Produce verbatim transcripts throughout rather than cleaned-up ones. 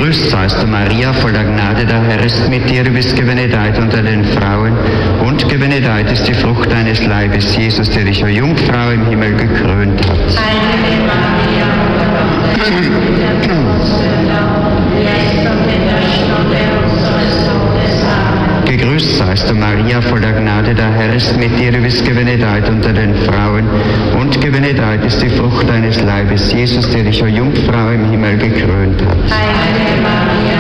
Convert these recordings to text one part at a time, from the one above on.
Gegrüßt seist du, Maria, voller Gnade, der Herr ist mit dir. Du bist gebenedeit unter den Frauen und gebenedeit ist die Frucht deines Leibes, Jesus, der dich, o Jungfrau, im Himmel gekrönt hat. Heilige Maria, Gegrüßt seist du, Maria, voller Gnade, der Herr ist mit dir. Du bist gebenedeit unter den Frauen und gebenedeit ist die Frucht deines Leibes, Jesus, der dich, o Jungfrau, im Himmel gekrönt hat. Heilige Maria,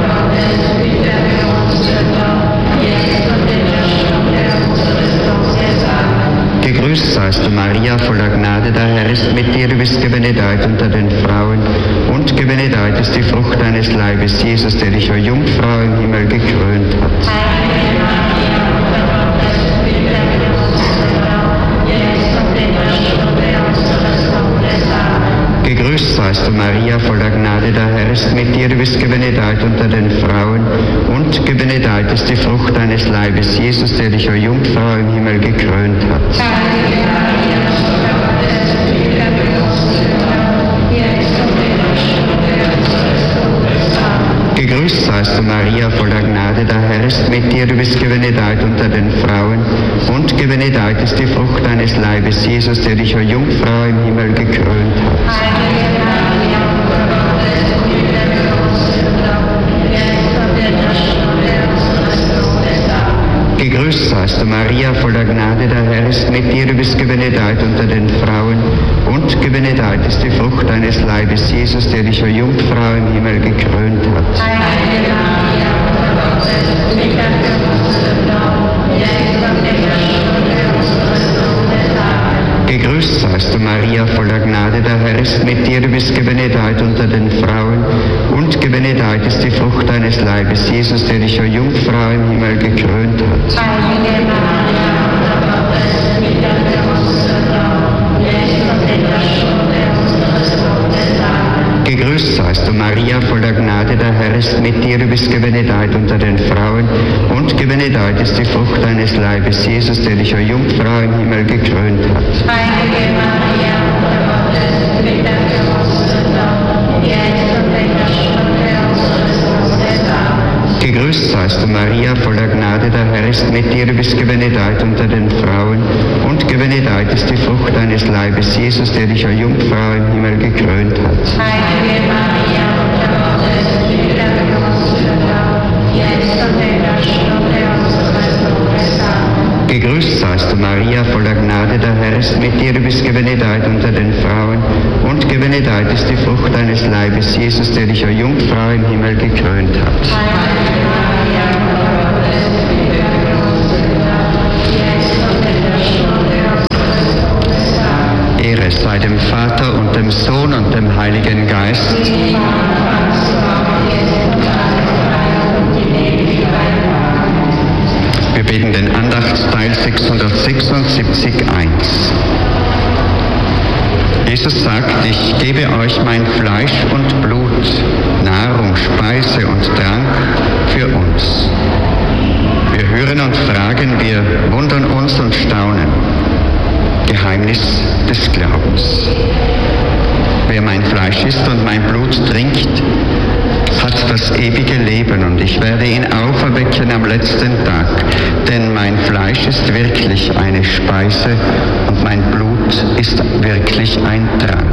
Gegrüßt seist du, Maria, voller Gnade, der Herr ist mit dir. Du bist gebenedeit unter den Frauen und gebenedeit ist die Frucht deines Leibes, Jesus, der dich, o Jungfrau, im Himmel gekrönt hat. Heilige Maria, Gegrüßt seist du, Maria, voller Gnade, der Herr ist mit dir. Du bist gebenedeit unter den Frauen und gebenedeit ist die Frucht deines Leibes, Jesus, der dich, o Jungfrau, im Himmel gekrönt hat. Heilige Maria, Gegrüßt seist du, Maria, voller Gnade, der Herr ist mit dir. Du bist gebenedeit unter den Frauen und gebenedeit ist die Frucht deines Leibes, Jesus, der dich, o Jungfrau, im Himmel gekrönt hat. Heilige Maria, Gegrüßt seist du, Maria, voller Gnade, der Herr ist mit dir. Du bist gebenedeit unter den Frauen und gebenedeit ist die Frucht deines Leibes, Jesus, der dich, o Jungfrau, im Himmel gekrönt hat. Heilige Maria, Gegrüßt seist du, Maria, voller Gnade, der Herr ist mit dir. Du bist gebenedeit unter den Frauen und gebenedeit ist die Frucht deines Leibes, Jesus, der dich, o Jungfrau, im Himmel gekrönt hat. Heilige Maria, Gegrüßt seist du, Maria, voller Gnade, der Herr ist mit dir. Du bist gebenedeit unter den Frauen und gebenedeit ist die Frucht deines Leibes, Jesus, der dich, o Jungfrau, im Himmel gekrönt hat. Heilige Maria, Gegrüßt seist du, Maria, voller Gnade, der Herr ist mit dir. Du bist gebenedeit unter den Frauen und gebenedeit ist die Frucht deines Leibes, Jesus, der dich, o Jungfrau, im Himmel gekrönt hat. Heilige Maria, Gegrüßt seist du, Maria, voller Gnade, der Herr ist mit dir. Du bist gebenedeit unter den Frauen und gebenedeit ist die Frucht deines Leibes, Jesus, der dich, o Jungfrau, im Himmel gekrönt hat. Ehre sei dem Vater und dem Sohn und dem Heiligen Geist. Wir beten den Andachtsteil sechshundertsechsundsiebzig eins. Jesus sagt, ich gebe euch mein Fleisch und Blut, Nahrung, Speise und Trank für uns. Wir hören und fragen, wir wundern uns und staunen. Geheimnis des Glaubens. Wer mein Fleisch isst und mein Blut trinkt, hat das ewige Leben und ich werde ihn auferwecken am letzten Tag. Denn mein Fleisch ist wirklich eine Speise und mein Blut ist wirklich ein Trank.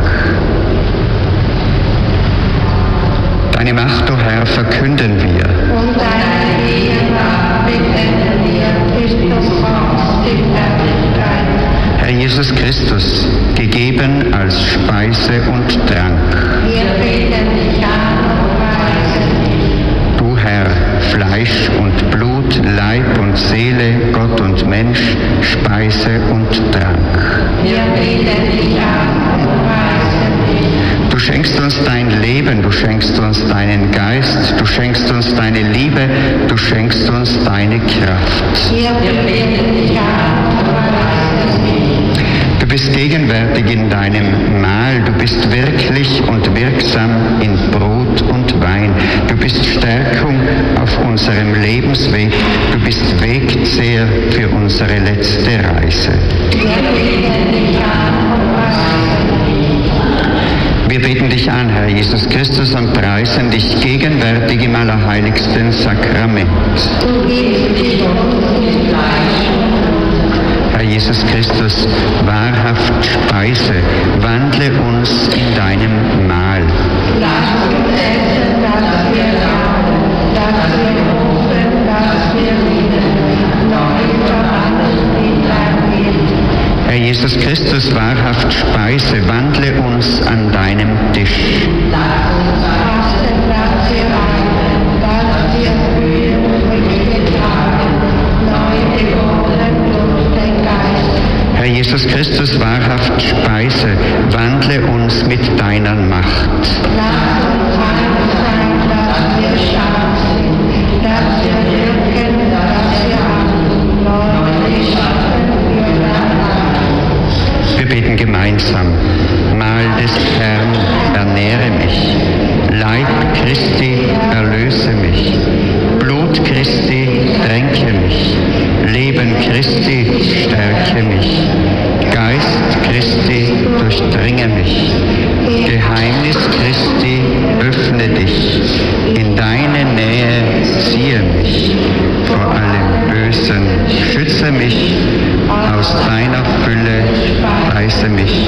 Deine Macht, o Herr, verkünden wir. und deine Gegenwart bekennen wir, bis du kommst in Herrlichkeit. Herr Jesus Christus, gegeben als Speise und Trank. Wir beten dich an und preisen dich. Du Herr, Fleisch und Blut, Leib und Seele, Gott und Mensch, Speise und Trank. Wir beten dich an und preisen dich. Du schenkst uns dein Leben, du schenkst uns deinen Geist, du schenkst uns deine Liebe, du schenkst uns deine Kraft. Wir beten dich an und preisen dich. Du bist gegenwärtig in deinem Mahl, du bist wirklich und wirksam in Brot und Wein. Du bist Stärkung auf unserem Lebensweg, du bist Wegzehr für unsere letzte Reise. Wir beten dich an und preisen dich. Wir beten dich an, Herr Jesus Jesus Christus, und preisen dich gegenwärtig im allerheiligsten Sakrament. Du gibst dich uns mit Fleisch und Blut. Herr Jesus Christus, wahrhaft Speise, wandle uns in deinem Mahl. Lass uns essen, dass wir glauben, dass wir hoffen, dass wir lieben, neu verwandelt in dein Bild. Herr Jesus Christus, wahrhaft Speise, wandle uns an deinem Tisch. Lass uns fasten, dass wir weinen, dass wir Frühe und Früchte tragen, neu geboren durch den Geist. Herr Jesus Christus, wahrhaft Speise, wandle uns mit deiner Macht. Lass uns heil sein, dass wir stark sind, dass wir wirken, dass wir handeln, neu geschaffen für dein Reich. Wir beten gemeinsam. Mahl des Herrn, ernähre mich. Leib Christi, erlöse mich. Blut Christi, tränke mich. Leben Christi, stärke mich. Geist Christi, durchdringe mich. Geheimnis Christi, öffne dich. In deine Nähe ziehe mich. Vor allem Bösen schütze mich. Aus deiner Fülle speise mich.